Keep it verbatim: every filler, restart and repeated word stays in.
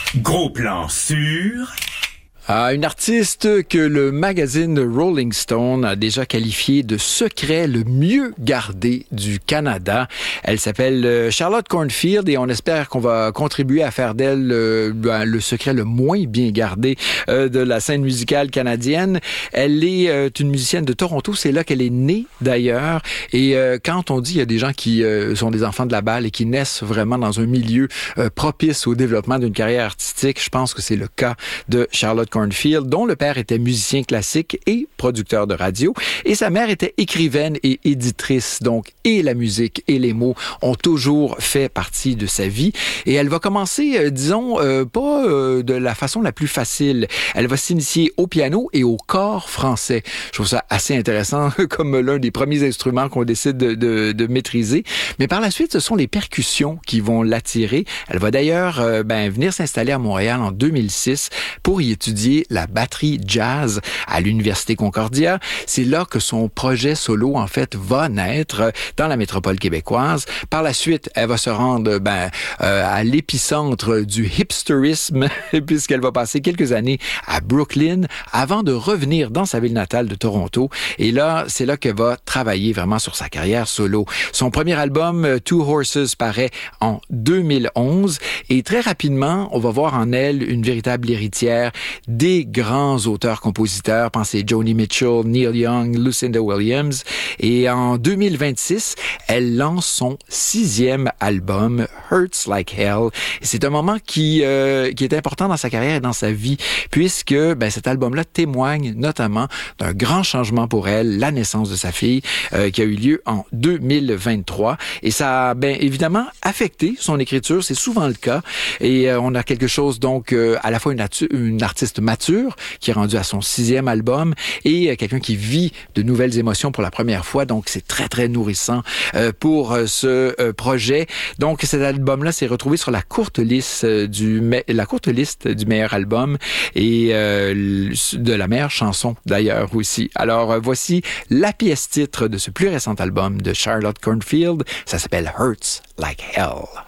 Gros plan sur... Ah, une artiste que le magazine Rolling Stone a déjà qualifiée de secret le mieux gardé du Canada. Elle s'appelle Charlotte Cornfield et on espère qu'on va contribuer à faire d'elle euh, ben, le secret le moins bien gardé euh, de la scène musicale canadienne. Elle est euh, une musicienne de Toronto, c'est là qu'elle est née d'ailleurs. Et euh, quand on dit il y a des gens qui euh, sont des enfants de la balle et qui naissent vraiment dans un milieu euh, propice au développement d'une carrière artistique, je pense que c'est le cas de Charlotte Cornfield. Cornfield, dont le père était musicien classique et producteur de radio, et sa mère était écrivaine et éditrice. Donc, et la musique et les mots ont toujours fait partie de sa vie. Et elle va commencer, euh, disons, euh, pas euh, de la façon la plus facile. Elle va s'initier au piano et au cor français. Je trouve ça assez intéressant comme l'un des premiers instruments qu'on décide de, de, de maîtriser. Mais par la suite, ce sont les percussions qui vont l'attirer. Elle va d'ailleurs euh, ben, venir s'installer à Montréal en deux mille six pour y étudier la batterie jazz à l'Université Concordia. C'est là que son projet solo, en fait, va naître dans la métropole québécoise. Par la suite, elle va se rendre ben, euh, à l'épicentre du hipsterisme, puisqu'elle va passer quelques années à Brooklyn avant de revenir dans sa ville natale de Toronto. Et là, c'est là qu'elle va travailler vraiment sur sa carrière solo. Son premier album, Two Horses, paraît en deux mille onze. Et très rapidement, on va voir en elle une véritable héritière des grands auteurs-compositeurs. Pensez Joni Mitchell, Neil Young, Lucinda Williams. Et en deux mille vingt-six, elle lance son sixième album, Hurts Like Hell. Et c'est un moment qui, euh, qui est important dans sa carrière et dans sa vie, puisque ben, cet album-là témoigne notamment d'un grand changement pour elle, la naissance de sa fille, euh, qui a eu lieu en deux mille vingt-trois. Et ça a ben, évidemment affecté son écriture, c'est souvent le cas. Et euh, on a quelque chose donc euh, à la fois une, atu- une artiste mature, qui est rendu à son sixième album, et euh, quelqu'un qui vit de nouvelles émotions pour la première fois. Donc, c'est très, très nourrissant euh, pour euh, ce euh, projet. Donc, cet album-là s'est retrouvé sur la courte liste euh, du me- la courte liste du meilleur album et euh, de la meilleure chanson, d'ailleurs, aussi. Alors, euh, voici la pièce titre de ce plus récent album de Charlotte Cornfield. Ça s'appelle Hurts Like Hell.